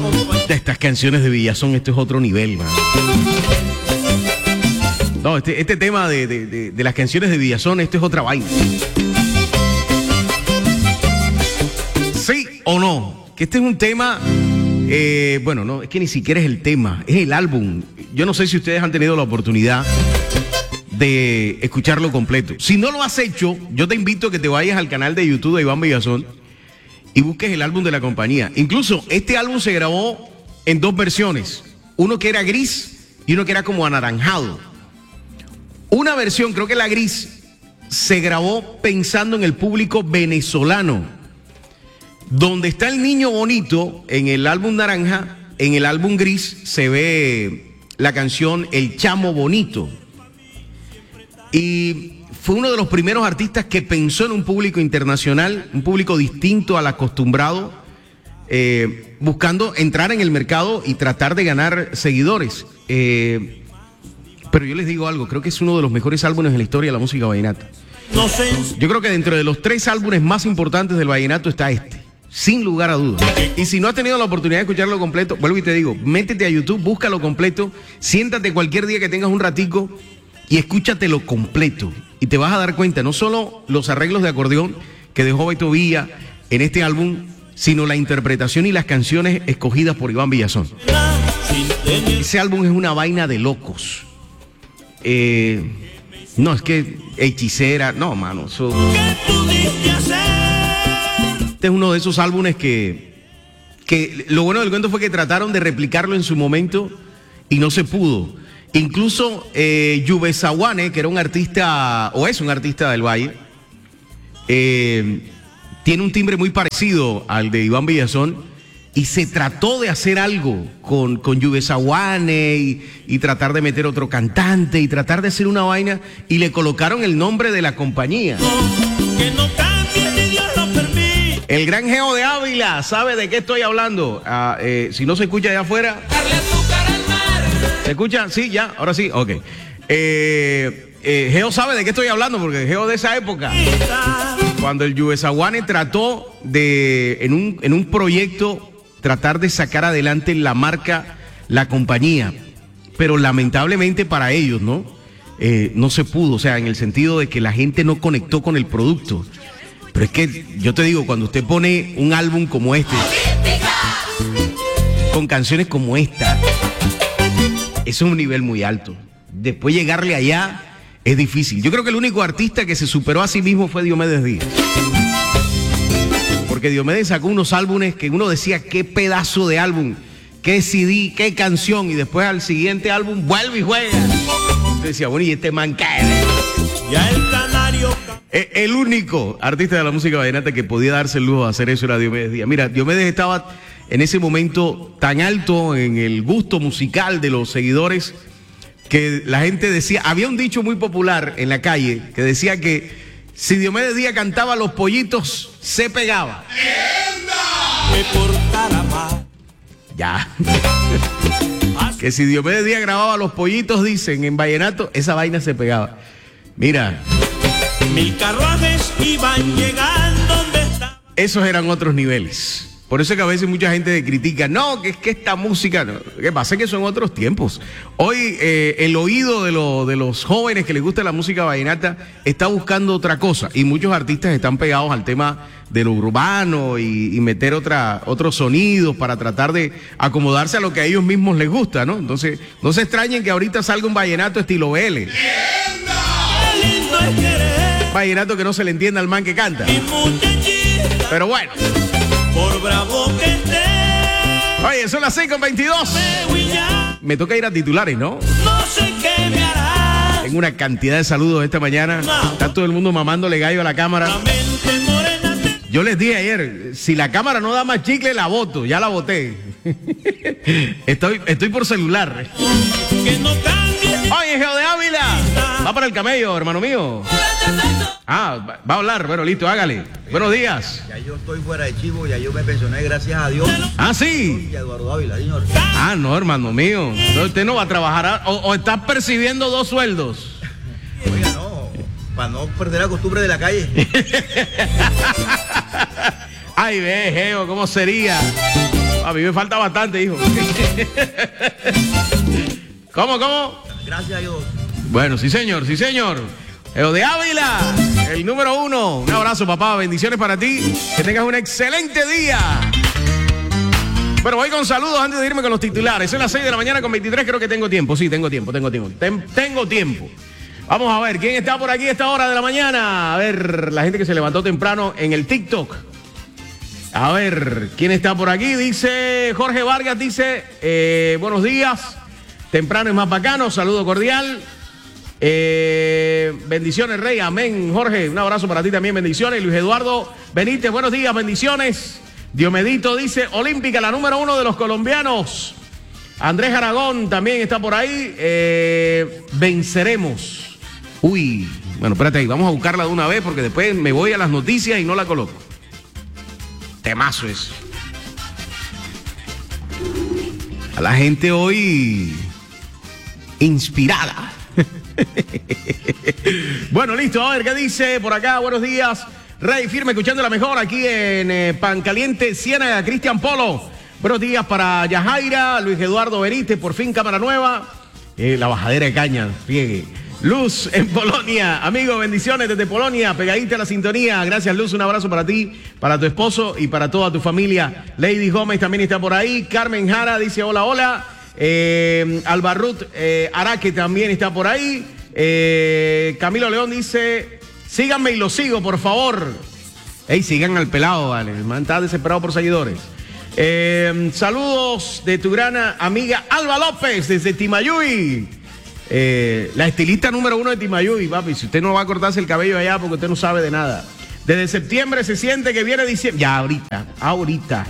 De estas canciones de Villazón, esto es otro nivel, man. No, este tema de las canciones de Villazón, esto es otra vaina. ¿Sí o no? Que este es un tema, bueno, no, es que ni siquiera es el tema, es el álbum. Yo no sé si ustedes han tenido la oportunidad de escucharlo completo. Si no lo has hecho, yo te invito a que te vayas al canal de YouTube de Iván Villazón y busques el álbum de la compañía. Incluso este álbum se grabó en dos versiones, uno que era gris y uno que era como anaranjado. Una versión, creo que la gris, se grabó pensando en el público venezolano. Donde está el niño bonito en el álbum naranja, en el álbum gris se ve la canción El Chamo Bonito. Y fue uno de los primeros artistas que pensó en un público internacional, un público distinto al acostumbrado, buscando entrar en el mercado y tratar de ganar seguidores. Pero yo les digo algo, creo que es uno de los mejores álbumes en la historia de la música vallenata. Yo creo que dentro de los 3 álbumes más importantes del vallenato está este, sin lugar a dudas. Y si no has tenido la oportunidad de escucharlo completo, vuelvo y te digo, métete a YouTube, búscalo completo, siéntate cualquier día que tengas un ratico y escúchatelo completo. Y te vas a dar cuenta, no solo los arreglos de acordeón que dejó Beto Villa en este álbum, sino la interpretación y las canciones escogidas por Iván Villazón. Ese álbum es una vaina de locos. No, es que Hechicera, no, mano, eso... Este es uno de esos álbumes que lo bueno del cuento fue que trataron de replicarlo en su momento y no se pudo. Incluso Yuve Sawane, que era un artista, o es un artista del Valle, tiene un timbre muy parecido al de Iván Villazón. Y se trató de hacer algo con Yuve Sawane y tratar de meter otro cantante y tratar de hacer una vaina y le colocaron el nombre de la compañía. Que no cambie ni Dios lo permite. El gran Geo de Ávila sabe de qué estoy hablando. Si no se escucha allá afuera. Darle azúcar al mar. ¿Se escucha? Sí, ya, ahora sí, ok. Geo sabe de qué estoy hablando porque Geo de esa época. Cuando el Yuve Sawane trató de, en un proyecto, tratar de sacar adelante la marca, la compañía, pero lamentablemente para ellos, ¿no? No se pudo, o sea, en el sentido de que la gente no conectó con el producto. Pero es que yo te digo, cuando usted pone un álbum como este, con canciones como esta, eso es un nivel muy alto. Después llegarle allá es difícil. Yo creo que el único artista que se superó a sí mismo fue Diomedes Díaz. Porque Diomedes sacó unos álbumes que uno decía, qué pedazo de álbum, qué CD, qué canción, y después al siguiente álbum vuelve y juega. Yo decía, bueno, y este man cae. Ya el canario. El único artista de la música vallenata que podía darse el lujo de hacer eso era Diomedes Díaz. Mira, Diomedes estaba en ese momento tan alto en el gusto musical de los seguidores que la gente decía, había un dicho muy popular en la calle que decía que si Diomedes Díaz cantaba Los Pollitos, se pegaba. Ya. Que si Diomedes Díaz grababa Los Pollitos, dicen, en vallenato, esa vaina se pegaba. Mira. 1000 carruajes iban llegando donde está. Esos eran otros niveles. Por eso es que a veces mucha gente critica, no, que es que esta música, no. ¿Qué pasa? Que son otros tiempos. Hoy el oído de los jóvenes que les gusta la música vallenata está buscando otra cosa y muchos artistas están pegados al tema de lo urbano y meter otros sonidos para tratar de acomodarse a lo que a ellos mismos les gusta, ¿no? Entonces, no se extrañen que ahorita salga un vallenato estilo BL. Vallenato que no se le entienda al man que canta. Pero bueno. Por bravo que esté. Oye, son las 6:22. Me toca ir a titulares, ¿no? No sé qué me hará. Tengo una cantidad de saludos esta mañana. Está todo el mundo mamándole gallo a la cámara. Yo les dije ayer, si la cámara no da más chicle, la boto. Ya la boté. Estoy por celular. Oye, Geo de Ávila. Va para el camello, hermano mío. Va a hablar. Bueno, listo, hágale. Buenos días. Ya yo estoy fuera de chivo, ya yo me pensioné, gracias a Dios. Sí. Y a Eduardo Ávila, señor. No, hermano mío. No, usted no va a trabajar o está percibiendo 2 sueldos. Oiga, no, para no perder la costumbre de la calle. Ay, ve, Geo, ¿cómo sería? A mí me falta bastante, hijo. ¿Cómo? Gracias a Dios. Bueno, sí, señor. Eo de Ávila, el número 1. Un abrazo, papá. Bendiciones para ti. Que tengas un excelente día. Bueno, voy con saludos antes de irme con los titulares. Son las 6 de la mañana con 23. Creo que tengo tiempo. Sí, tengo tiempo. Tengo tiempo. Vamos a ver, ¿quién está por aquí a esta hora de la mañana? A ver, la gente que se levantó temprano en el TikTok. A ver, ¿quién está por aquí? Dice Jorge Vargas, dice, buenos días. Temprano es más bacano, saludo cordial. Bendiciones, Rey, amén. Jorge, un abrazo para ti también, bendiciones. Luis Eduardo Benítez, buenos días, bendiciones. Diomedito dice, olímpica, la número 1 de los colombianos. Andrés Aragón también está por ahí. Venceremos. Uy, bueno, espérate ahí, vamos a buscarla de una vez porque después me voy a las noticias y no la coloco. Temazo eso. A la gente hoy inspirada. Bueno, listo, a ver qué dice por acá. Buenos días, Rey, firme escuchando la mejor aquí en Pan Caliente, Ciénaga, Cristian Polo. Buenos días para Yajaira, Luis Eduardo Benítez, por fin cámara nueva. La bajadera de caña, friegue. Luz en Polonia, amigo, bendiciones desde Polonia, pegadita a la sintonía. Gracias, Luz, un abrazo para ti, para tu esposo y para toda tu familia. Lady Gómez también está por ahí. Carmen Jara dice hola. Albarrut Araque también está por ahí. Camilo León dice, síganme y lo sigo, por favor. Ey, sigan al pelado, vale. El man está desesperado por seguidores. Saludos de tu gran amiga Alba López desde Timayuy. La estilista número 1 de Timayuy, papi. Si usted no va a cortarse el cabello allá porque usted no sabe de nada. Desde septiembre se siente que viene diciembre. Ya, ahorita.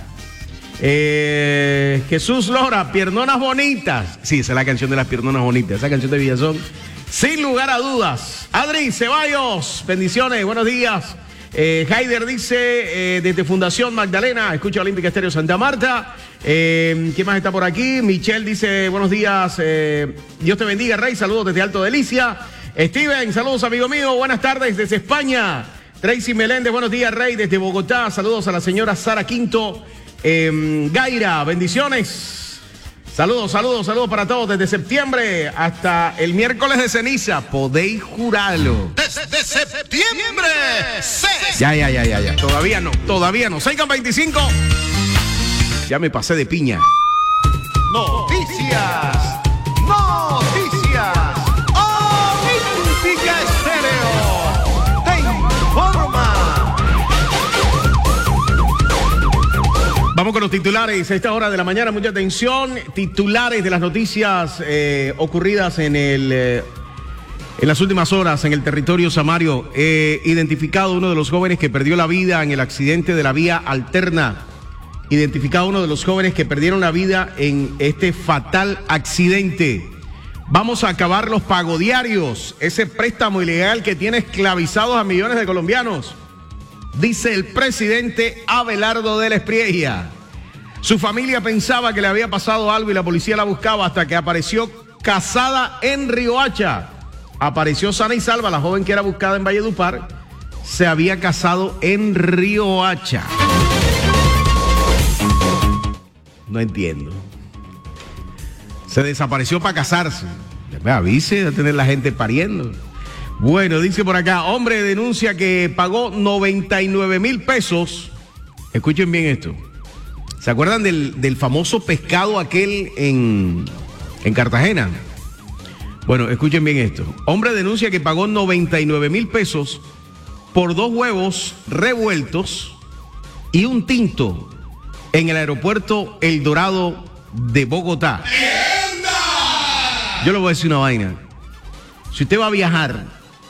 Jesús Lora, piernonas bonitas. Sí, esa es la canción de las piernonas bonitas. Esa canción de Villazón. Sin lugar a dudas. Adri Ceballos, bendiciones, buenos días. Haider dice, desde Fundación Magdalena, escucha Olímpica Estéreo Santa Marta. ¿Quién más está por aquí? Michelle dice, buenos días, Dios te bendiga, Rey, saludos desde Alto Delicia. Steven, saludos, amigo mío, buenas tardes desde España. Tracy Meléndez, buenos días, Rey, desde Bogotá. Saludos a la señora Sara Quinto. Gaira, bendiciones. Saludos para todos desde septiembre hasta el miércoles de ceniza. Podéis jurarlo. Desde septiembre. Ya. Todavía no. 6:25. Ya me pasé de piña. Noticias. Olímpica Estéreo te informa. Vamos con los titulares a esta hora de la mañana. Mucha atención. Titulares de las noticias ocurridas en las últimas horas en el territorio samario. Identificado uno de los jóvenes que perdió la vida en el accidente de la vía alterna. Identificado uno de los jóvenes que perdieron la vida en este fatal accidente. Vamos a acabar los pagodiarios, ese préstamo ilegal que tiene esclavizados a millones de colombianos, dice el presidente Abelardo de la Espriella. Su familia pensaba que le había pasado algo y la policía la buscaba hasta que apareció casada en Riohacha. Apareció sana y salva. La joven que era buscada en Valledupar se había casado en Riohacha. No entiendo. Se desapareció para casarse. Me avise de tener la gente pariendo. Bueno, dice por acá, hombre denuncia que pagó 99,000 pesos. Escuchen bien esto. ¿Se acuerdan del famoso pescado aquel en Cartagena? Bueno, escuchen bien esto. Hombre denuncia que pagó 99,000 pesos por 2 huevos revueltos y un tinto en el aeropuerto El Dorado de Bogotá. Yo le voy a decir una vaina. Si usted va a viajar,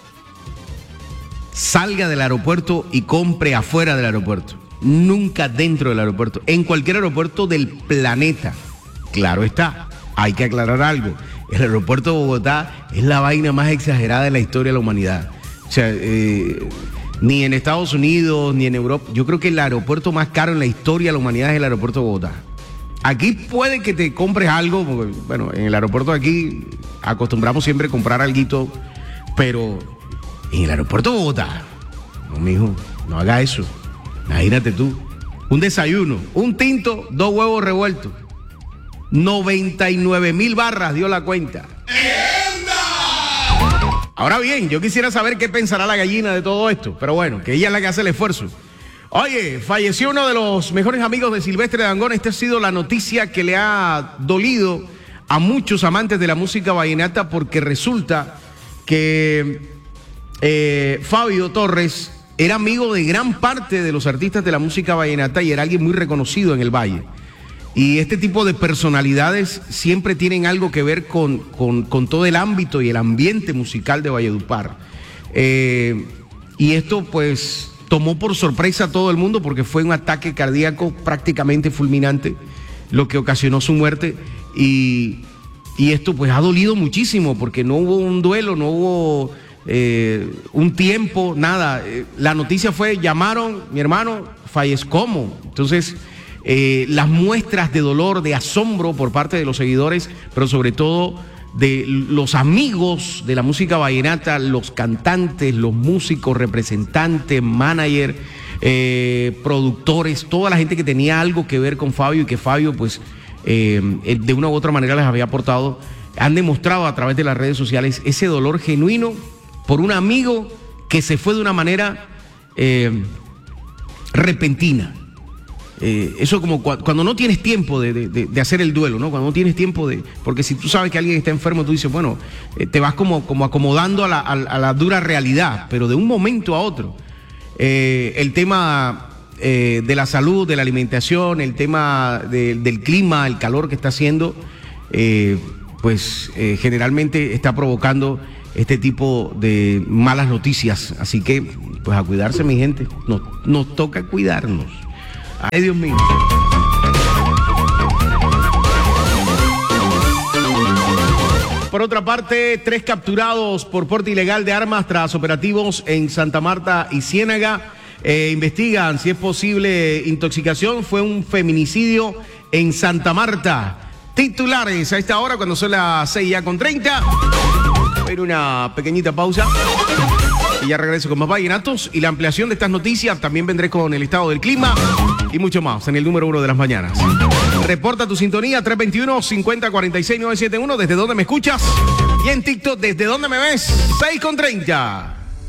salga del aeropuerto y compre afuera del aeropuerto. Nunca dentro del aeropuerto. En cualquier aeropuerto del planeta. Claro está. Hay que aclarar algo. El aeropuerto de Bogotá es la vaina más exagerada de la historia de la humanidad. O sea, ni en Estados Unidos, ni en Europa. Yo creo que el aeropuerto más caro en la historia de la humanidad es el aeropuerto de Bogotá. Aquí puede que te compres algo, porque, bueno, en el aeropuerto de aquí acostumbramos siempre a comprar alguito, pero en el aeropuerto de Bogotá, no, mijo, no haga eso. Imagínate tú. Un desayuno, un tinto, 2 huevos revueltos. 99,000 barras dio la cuenta. Ahora bien, yo quisiera saber qué pensará la gallina de todo esto, pero bueno, que ella es la que hace el esfuerzo. Oye, falleció uno de los mejores amigos de Silvestre Dangond. Esta ha sido la noticia que le ha dolido a muchos amantes de la música vallenata, porque resulta que Fabio Torres era amigo de gran parte de los artistas de la música vallenata y era alguien muy reconocido en el Valle. Y este tipo de personalidades siempre tienen algo que ver con todo el ámbito y el ambiente musical de Valledupar. Y esto pues tomó por sorpresa a todo el mundo, porque fue un ataque cardíaco prácticamente fulminante lo que ocasionó su muerte. Y esto pues ha dolido muchísimo, porque no hubo un duelo, no hubo un tiempo, nada. La noticia fue, llamaron, mi hermano falleció. ¿Cómo? Entonces las muestras de dolor, de asombro por parte de los seguidores, pero sobre todo de los amigos de la música vallenata, los cantantes, los músicos, representantes, managers, productores, toda la gente que tenía algo que ver con Fabio y que Fabio pues de una u otra manera les había aportado, han demostrado a través de las redes sociales ese dolor genuino por un amigo que se fue de una manera repentina. Eso como cuando no tienes tiempo de hacer el duelo, ¿no? Cuando no tienes tiempo porque si tú sabes que alguien está enfermo, tú dices, bueno, te vas como acomodando a la dura realidad, pero de un momento a otro. El tema de la salud, de la alimentación, el tema del clima, el calor que está haciendo, generalmente está provocando este tipo de malas noticias. Así que, pues a cuidarse, mi gente. Nos toca cuidarnos. Ay, Dios mío. Por otra parte, 3 capturados por porte ilegal de armas tras operativos en Santa Marta y Ciénaga. Investigan si es posible intoxicación. Fue un feminicidio en Santa Marta. Titulares a esta hora, cuando son las 6:30. Voy a ir una pequeñita pausa y ya regreso con más vallenatos y la ampliación de estas noticias. También vendré con el estado del clima y mucho más en el número 1 de las mañanas. Reporta tu sintonía 321-5046-971. ¿Desde dónde me escuchas? Y en TikTok, ¿desde dónde me ves? 6:30.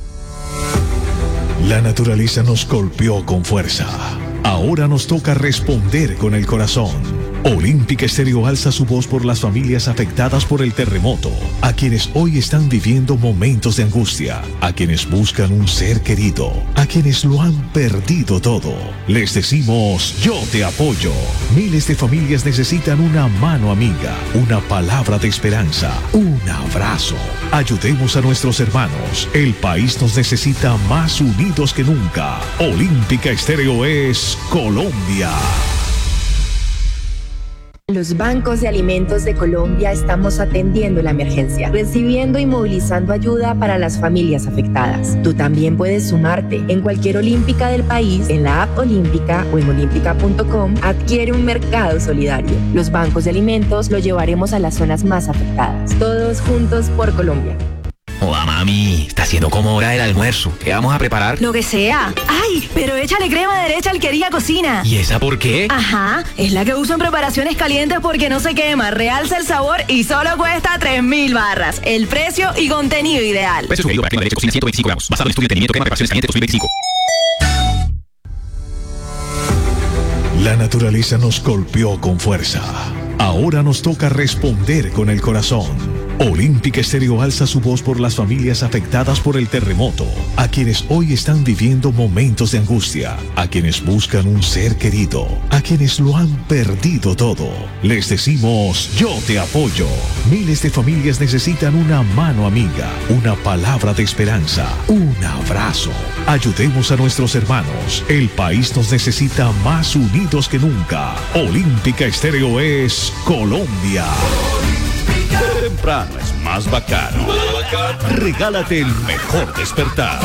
La naturaleza nos golpeó con fuerza. Ahora nos toca responder con el corazón. Olímpica Estéreo alza su voz por las familias afectadas por el terremoto, a quienes hoy están viviendo momentos de angustia, a quienes buscan un ser querido, a quienes lo han perdido todo. Les decimos, yo te apoyo. Miles de familias necesitan una mano amiga, una palabra de esperanza, un abrazo. Ayudemos a nuestros hermanos. El país nos necesita más unidos que nunca. Olímpica Estéreo es Colombia. Los bancos de alimentos de Colombia estamos atendiendo la emergencia, recibiendo y movilizando ayuda para las familias afectadas. Tú también puedes sumarte. En cualquier olímpica del país, en la app Olímpica o en olímpica.com, adquiere un mercado solidario. Los bancos de alimentos lo llevaremos a las zonas más afectadas. Todos juntos por Colombia. Hola, mami, está haciendo como hora del almuerzo. ¿Qué vamos a preparar? Lo que sea. ¡Ay! Pero échale crema derecha Alquería Cocina. ¿Y esa por qué? Ajá, es la que uso en preparaciones calientes porque no se quema, realza el sabor y solo cuesta 3,000 barras. El precio y contenido ideal. Precio sugerido para crema derecha Cocina 125 gramos. Basado en estudio de tenimiento crema preparaciones calientes 2025. La naturaleza nos golpeó con fuerza. Ahora nos toca responder con el corazón. Olímpica Estéreo alza su voz por las familias afectadas por el terremoto, a quienes hoy están viviendo momentos de angustia, a quienes buscan un ser querido, a quienes lo han perdido todo. Les decimos, yo te apoyo. Miles de familias necesitan una mano amiga, una palabra de esperanza, un abrazo. Ayudemos a nuestros hermanos. El país nos necesita más unidos que nunca. Olímpica Estéreo es Colombia. Temprano es más bacano. Regálate el mejor despertar.